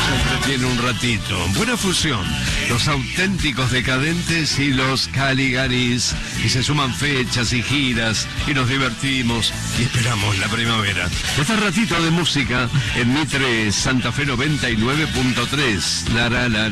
se entretiene un ratito. Buena fusión. Los auténticos decadentes y los Caligaris. Y se suman fechas y giras. Y nos divertimos. Y esperamos la primavera. Este ratito de música en Mitre Santa Fe 99.3. La, la, la.